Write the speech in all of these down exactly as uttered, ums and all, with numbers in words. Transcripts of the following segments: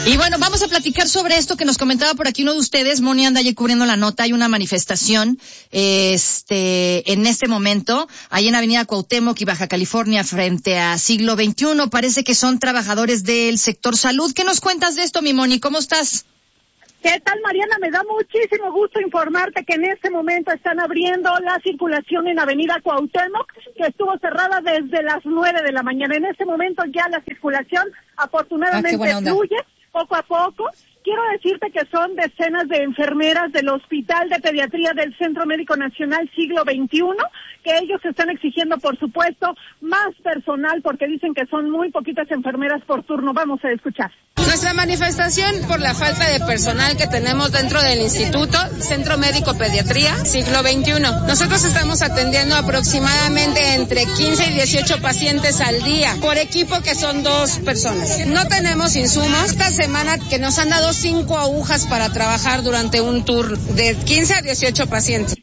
Y bueno, vamos a platicar sobre esto que nos comentaba por aquí uno de ustedes. Moni anda allí cubriendo la nota. Hay una manifestación este en este momento, ahí en Avenida Cuauhtémoc y Baja California, frente a Siglo veintiuno. Parece que son trabajadores del sector salud. ¿Qué nos cuentas de esto, mi Moni? ¿Cómo estás? ¿Qué tal, Mariana? Me da muchísimo gusto informarte que en este momento están abriendo la circulación en Avenida Cuauhtémoc, que estuvo cerrada desde las nueve de la mañana. En este momento ya la circulación afortunadamente ah, fluye poco a poco. Quiero decirte que son decenas de enfermeras del Hospital de Pediatría del Centro Médico Nacional Siglo veintiuno, que ellos están exigiendo, por supuesto, más personal, porque dicen que son muy poquitas enfermeras por turno. Vamos a escuchar. Nuestra manifestación por la falta de personal que tenemos dentro del Instituto Centro Médico Pediatría Siglo veintiuno. Nosotros estamos atendiendo aproximadamente entre quince y dieciocho pacientes al día, por equipo que son dos personas. No tenemos insumos. Esta semana que nos han dado cinco agujas para trabajar durante un turno de quince a dieciocho pacientes.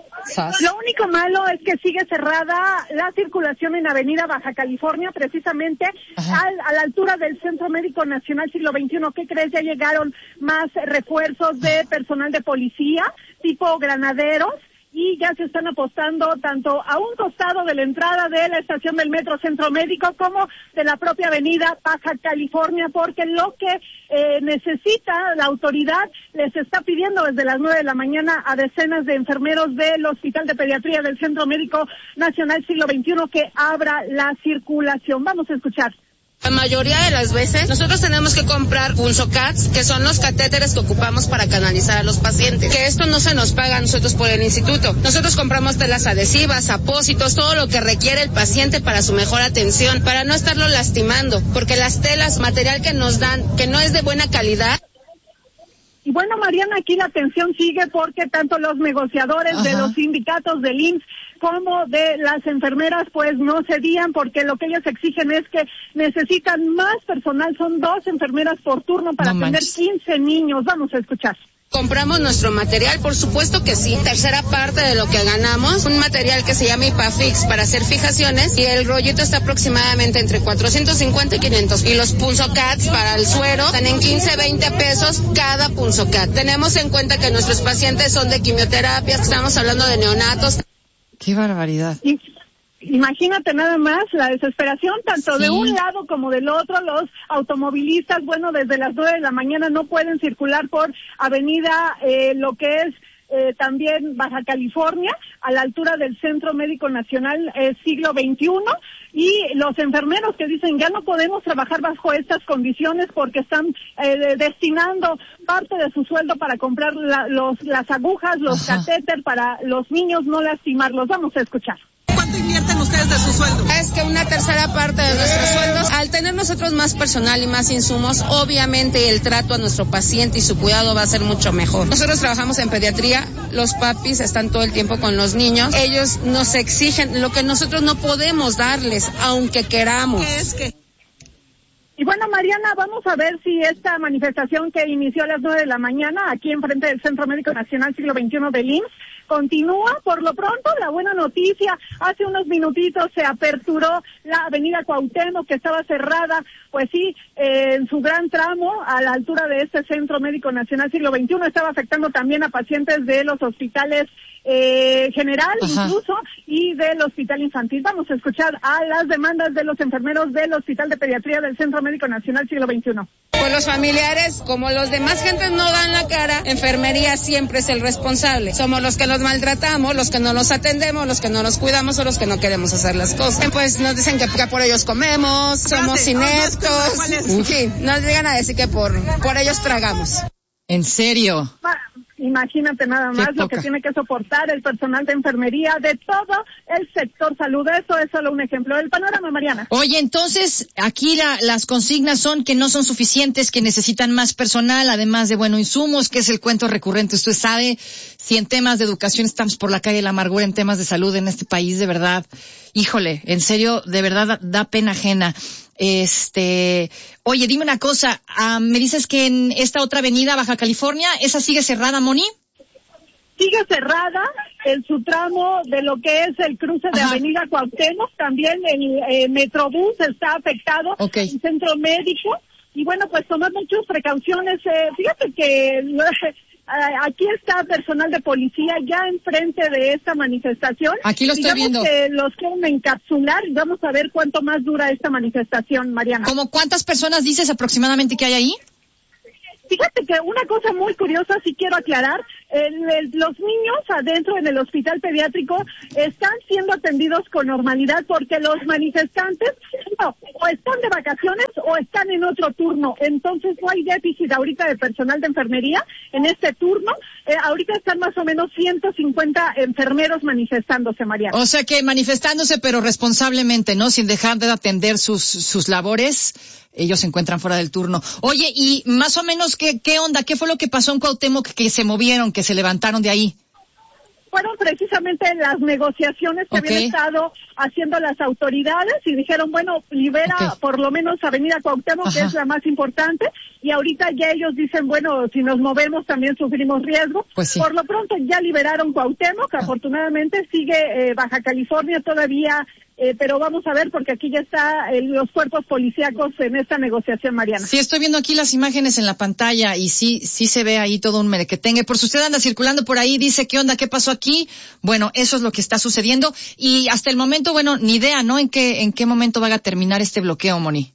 Lo único malo es que sigue cerrada la circulación en Avenida Baja California, precisamente al, a la altura del Centro Médico Nacional Siglo veintiuno. ¿Qué crees? Ya llegaron más refuerzos de personal de policía, tipo granaderos, y ya se están apostando tanto a un costado de la entrada de la estación del Metro Centro Médico como de la propia avenida Baja California, porque lo que eh, necesita la autoridad les está pidiendo desde las nueve de la mañana a decenas de enfermeros del Hospital de Pediatría del Centro Médico Nacional Siglo veintiuno que abra la circulación. Vamos a escuchar. La mayoría de las veces nosotros tenemos que comprar punzocats, que son los catéteres que ocupamos para canalizar a los pacientes, que esto no se nos paga a nosotros por el instituto. Nosotros compramos telas adhesivas, apósitos, todo lo que requiere el paciente para su mejor atención, para no estarlo lastimando, porque las telas, material que nos dan, que no es de buena calidad. Y bueno, Mariana, aquí la tensión sigue porque tanto los negociadores Ajá. de los sindicatos del I M S S como de las enfermeras pues no cedían, porque lo que ellos exigen es que necesitan más personal. Son dos enfermeras por turno para no atender quince niños. Vamos a escuchar. Compramos nuestro material, por supuesto que sí. Tercera parte de lo que ganamos, un material que se llama IPAFIX para hacer fijaciones, y el rollito está aproximadamente entre cuatrocientos cincuenta y quinientos. Y los punzocats para el suero están en quince, veinte pesos cada punzocat. Tenemos en cuenta que nuestros pacientes son de quimioterapias, estamos hablando de neonatos. ¡Qué barbaridad! Y, imagínate nada más la desesperación, tanto sí. de un lado como del otro. Los automovilistas, bueno, desde las nueve de la mañana no pueden circular por avenida, eh, lo que es eh, también Baja California, a la altura del Centro Médico Nacional eh, Siglo veintiuno. Y los enfermeros que dicen ya no podemos trabajar bajo estas condiciones porque están eh, destinando parte de su sueldo para comprar la, los, las agujas, los catéter para los niños, no lastimarlos. Vamos a escuchar. ¿Cuánto invierten ustedes de su sueldo? Es que una tercera parte de nuestros sueldos, al tener nosotros más personal y más insumos, obviamente el trato a nuestro paciente y su cuidado va a ser mucho mejor. Nosotros trabajamos en pediatría, los papis están todo el tiempo con los niños, ellos nos exigen lo que nosotros no podemos darles, aunque queramos. ¿Qué es que? Y bueno, Mariana, vamos a ver si esta manifestación que inició a las nueve de la mañana aquí enfrente del Centro Médico Nacional Siglo veintiuno del I M S S continúa. Por lo pronto, la buena noticia, hace unos minutitos se aperturó la avenida Cuauhtémoc, que estaba cerrada, pues sí, eh, en su gran tramo, a la altura de este Centro Médico Nacional Siglo veintiuno, estaba afectando también a pacientes de los hospitales eh, general, Ajá. incluso, y del hospital infantil. Vamos a escuchar a las demandas de los enfermeros del Hospital de Pediatría del Centro Médico Nacional Siglo veintiuno. Pues los familiares, como los demás gentes no dan la cara, enfermería siempre es el responsable. Somos los que los maltratamos, los que no los atendemos, los que no los cuidamos o los que no queremos hacer las cosas. Pues nos dicen que, que por ellos comemos, somos ineptos. Sí, nos llegan a decir que por, por ellos tragamos. ¿En serio? Ah, imagínate nada más lo que tiene que soportar el personal de enfermería de todo el sector salud. Eso es solo un ejemplo del panorama, Mariana. Oye, entonces, aquí la, las consignas son que no son suficientes, que necesitan más personal, además de, bueno, insumos, que es el cuento recurrente. Usted sabe, si en temas de educación estamos por la calle de la amargura, en temas de salud en este país, de verdad, híjole, en serio, de verdad da, da pena ajena. Este, oye, dime una cosa, uh, me dices que en esta otra avenida, Baja California, ¿esa sigue cerrada, Moni? Sigue cerrada en su tramo de lo que es el cruce de Ajá. Avenida Cuauhtémoc. También el eh, Metrobús está afectado, okay. El centro médico, y bueno, pues tomar muchas precauciones. Eh, fíjate que aquí está personal de policía ya enfrente de esta manifestación. Aquí lo estoy Digamos viendo. que los quieren encapsular y vamos a ver cuánto más dura esta manifestación, Mariana. ¿Cómo cuántas personas dices aproximadamente que hay ahí? Fíjate que una cosa muy curiosa sí quiero aclarar, el, el, los niños adentro en el hospital pediátrico están siendo atendidos con normalidad porque los manifestantes no, o están de vacaciones o están en otro turno, entonces no hay déficit ahorita de personal de enfermería en este turno, eh, ahorita están más o menos ciento cincuenta enfermeros manifestándose, Mariana. O sea que manifestándose pero responsablemente, ¿no? Sin dejar de atender sus, sus labores. Ellos se encuentran fuera del turno. Oye, y más o menos, ¿qué, qué onda? ¿Qué fue lo que pasó en Cuauhtémoc que se movieron, que se levantaron de ahí? Fueron precisamente las negociaciones que okay. habían estado haciendo las autoridades y dijeron, bueno, libera okay. por lo menos Avenida Cuauhtémoc, Ajá. que es la más importante, y ahorita ya ellos dicen, bueno, si nos movemos también sufrimos riesgo. Pues sí. Por lo pronto ya liberaron Cuauhtémoc, afortunadamente sigue eh, Baja California todavía, eh, pero vamos a ver porque aquí ya está eh, los cuerpos policíacos en esta negociación, Mariana. Sí, estoy viendo aquí las imágenes en la pantalla y sí, sí se ve ahí todo un merequetengue. Por si usted anda circulando por ahí, dice, ¿qué onda? ¿Qué pasó aquí? Bueno, eso es lo que está sucediendo y hasta el momento, bueno, ni idea, ¿no? En qué, en qué momento va a terminar este bloqueo, Moni.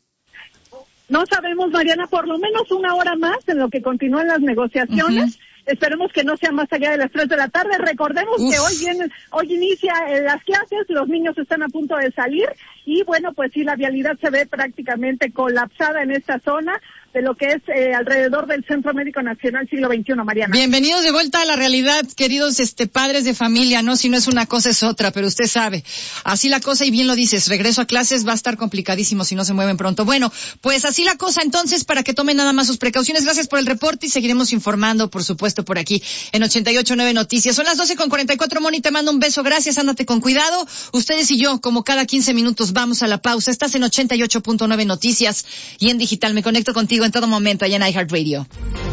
No sabemos, Mariana, por lo menos una hora más en lo que continúan las negociaciones. Uh-huh. Esperemos que no sea más allá de las tres de la tarde. Recordemos Uf. que hoy viene, hoy inicia eh, las clases, los niños están a punto de salir y bueno, pues sí, la vialidad se ve prácticamente colapsada en esta zona de lo que es eh, alrededor del Centro Médico Nacional Siglo veintiuno, Mariana. Bienvenidos de vuelta a la realidad, queridos este padres de familia, ¿no? Si no es una cosa es otra, pero usted sabe. Así la cosa y bien lo dices, regreso a clases va a estar complicadísimo si no se mueven pronto. Bueno, pues así la cosa entonces para que tomen nada más sus precauciones. Gracias por el reporte y seguiremos informando, por supuesto, por aquí en ochenta y ocho punto nueve Noticias. Son las doce con cuarenta y cuatro, Moni, te mando un beso, gracias, ándate con cuidado. Ustedes y yo, como cada quince minutos, vamos a la pausa. Estás en ochenta y ocho punto nueve Noticias y en digital. Me conecto contigo en todo momento allá en iHeartRadio.